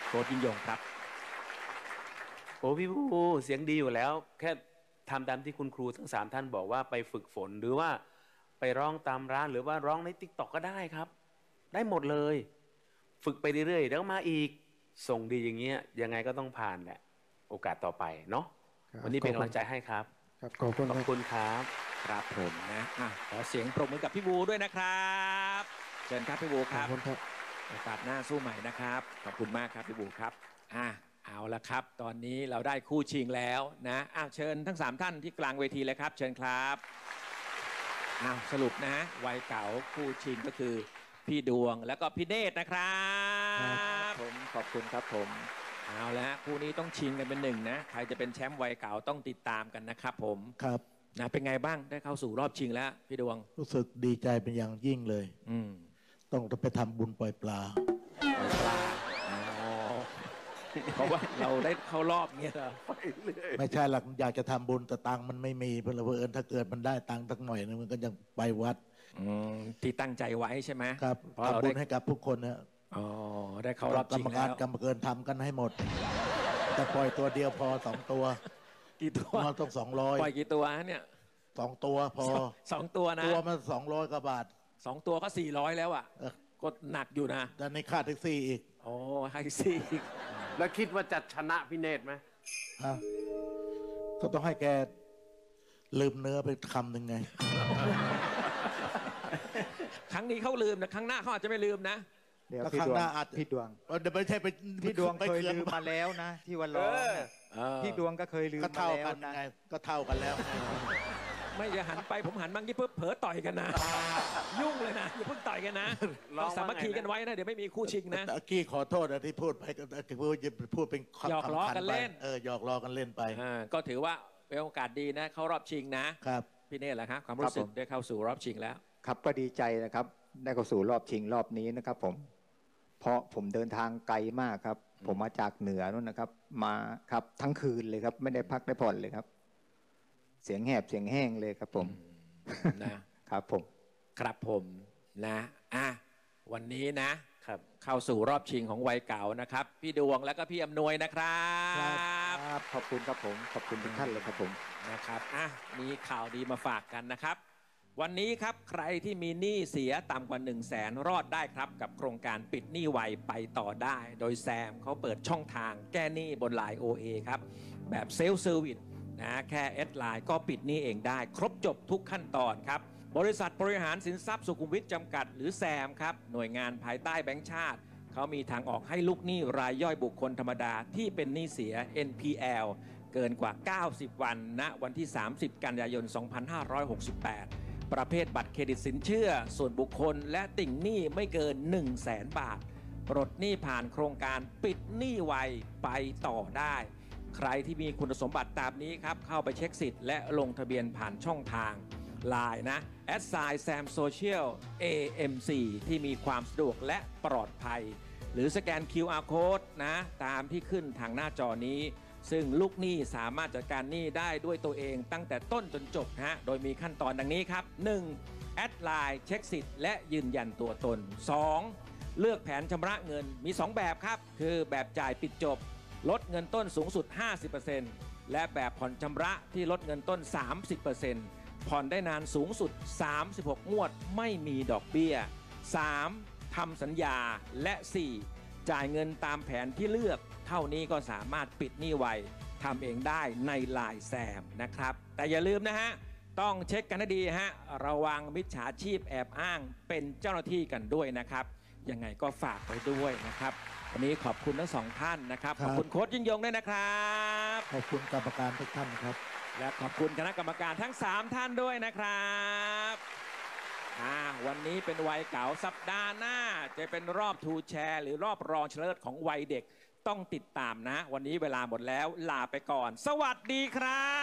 โค้ชยิ่งยงครับโอ้พี่ภูเสียงดีอยู่แล้วแค่ทำตามที่คุณครูทั้ง3ท่านบอกว่าไปฝึกฝนหรือว่าไปร้องตามร้านหรือว่าร้องในติ๊กต็อกก็ได้ครับได้หมดเลยฝึกไปเรื่อยๆแล้วมาอีกส่งดีอย่างเงี้ยยังไงก็ต้องผ่านแหละโอกาสต่อไปเนาะวันนี้เป็นกำลังใจให้ครับครับขอบคุณครับครับผมนะขอเสียงปรบมือกับพี่บูด้วยนะครับเชิญครับพี่บูครับโอกาสหน้าสู้ใหม่นะครับขอบคุณมากครับพี่บูครับเอาละครับตอนนี้เราได้คู่ชิงแล้วนะเชิญทั้ง3ท่านที่กลางเวทีเลยครับเชิญครับสรุปนะวัยเก่าคู่ชิงก็คือพี่ดวงแล้วก็พี่เดชนะครับผมขอบคุณครับผมเอาละคู่นี้ต้องชิงกันเป็นหนึ่งนะใครจะเป็นแชมป์วัยเก่าต้องติดตามกันนะครับผมครับเป็นไงบ้างได้เข้าสู่รอบชิงแล้วพี่ดวงรู้สึกดีใจเป็นอย่างยิ่งเลยต้องไปทำบุญปล่อยปลาเพราะว่าเราได้เข้ารอบเงี้ยเหรอไม่ใช่หลักอยากจะทำบุญแต่ตังค์มันไม่มีเพื่อนถ้าเกิดมันได้ตังค์สักหน่อยนึงมันก็ยังไปวัดที่ตั้งใจไว้ใช่ไหมครับทำบุญให้กับทุกคนนะได้เข้ารอบชิงแล้วกรรมการทำกันให้หมดแต่ปล่อยตัวเดียวพอ2 ตัวกี่ตัวต้อง200 ปล่อยกี่ตัวเนี่ย 2 ตัวพอ 2 ตัวนะตัวมัน200 กว่าบาท 2 ตัวก็400แล้วอ่ะก็หนักอยู่นะแต่ในค่าแท็กซี่อีกแท็กซี่อีกแล้วคิดว่าจะชนะพี่เนตรไหมก็ต้องให้แกลืมเนื้อไปคำหนึ่งไงครั้งนี้เขาลืมนะครั้งหน้าเขาอาจจะไม่ลืมนะเดี๋ยวพี่ดวงพี่ดวงไม่ใช่พี่ดวงเคยลืมมาแล้วนะที่วันร้องพี่ดวงก็เคยลืมมาแล้วนะก็เท่ากันแล้วไม่อย่าหันไปผมหันบ้างที่เพิ่งเผลอต่อยกันนะยุ่งเลยนะอย่าเพิ่งต่อยกันนะต้องสามัคคีกันไว้นะเดี๋ยวไม่มีคู่ชิงนะกี้ขอโทษนะที่พูดไปก็พูดเป็นหยอกล้อกันเล่นหยอกล้อกันเล่นไปก็ถือว่าเป็นโอกาสดีนะเข้ารอบชิงนะครับพี่เนตรล่ะครับความรู้สึกได้เข้าสู่รอบชิงแล้วครับก็ดีใจนะครับได้เข้าสู่รอบชิงรอบนี้นะครับเพราะผมเดินทางไกลมากครับผมมาจากเหนือนู่นนะครับมาครับทั้งคืนเลยครับไม่ได้พักได้ผ่อนเลยครับเสียงแหบเสียงแห้งเลยครับผมนะครับผมนะวันนี้นะครับเข้าสู่รอบชิงของวัยเก่านะครับพี่ดวงแล้วก็พี่อำนวยนะครับขอบคุณครับผมขอบคุณทุกท่านเลยครับผมนะครับมีข่าวดีมาฝากกันนะครับวันนี้ครับใครที่มีหนี้เสียต่ำกว่า100,000รอดได้ครับกับโครงการปิดหนี้ไวไปต่อได้โดยแซมเขาเปิดช่องทางแก้หนี้บนไลน์ OA ครับแบบเซลฟ์เซอร์วิสแค่แอดไลน์ก็ปิดหนี้เองได้ครบจบทุกขั้นตอนครับบริษัทบริหารสินทรัพย์สุขุมวิทจำกัดหรือแซมครับหน่วยงานภายใต้แบงก์ชาติเขามีทางออกให้ลูกหนี้รายย่อยบุคคลธรรมดาที่เป็นหนี้เสีย NPL เกินกว่า90วันณวันที่30กันยายน2568ประเภทบัตรเครดิตสินเชื่อส่วนบุคคลและติ่งหนี้ไม่เกิน 100,000 บาทปลดหนี้ผ่านโครงการปิดหนี้ไวไปต่อได้ใครที่มีคุณสมบัติตามนี้ครับเข้าไปเช็คสิทธิ์และลงทะเบียนผ่านช่องทาง LINE นะ@SAM Social AMC ที่มีความสะดวกและปลอดภัยหรือสแกน QR Code ตามที่ขึ้นทางหน้าจอนี้ซึ่งลูกหนี้สามารถจัดการหนี้ได้ด้วยตัวเองตั้งแต่ต้นจนจบโดยมีขั้นตอนดังนี้ครับ 1. แอดไลน์เช็คสิทธิ์และยืนยันตัวตน 2. เลือกแผนชำระเงินมี2แบบครับคือแบบจ่ายปิดจบลดเงินต้นสูงสุด 50% และแบบผ่อนชำระที่ลดเงินต้น 30% ผ่อนได้นานสูงสุด36งวดไม่มีดอกเบี้ย 3. ทำสัญญาและ 4. จ่ายเงินตามแผนที่เลือกเท่านี้ก็สามารถปิดหนี้ไวทำเองได้ในLINEแซมนะครับแต่อย่าลืมต้องเช็คกันให้ดีระวังมิจฉาชีพแอบอ้างเป็นเจ้าหน้าที่กันด้วยนะครับยังไงก็ฝากไว้ด้วยนะครับวันนี้ขอบคุณทั้ง2ท่านนะครับขอบคุณโค้ชยิ่งยงด้วยนะครับขอบคุณกรรมการทุกท่านครับและขอบคุณคณะกรรมการทั้ง3ท่านด้วยนะครับวันนี้เป็นวัยเก่าสัปดาห์หน้าจะเป็นรอบทูแชร์หรือรอบรองชนะเลิศของวัยเด็กต้องติดตามวันนี้เวลาหมดแล้วลาไปก่อนสวัสดีครับ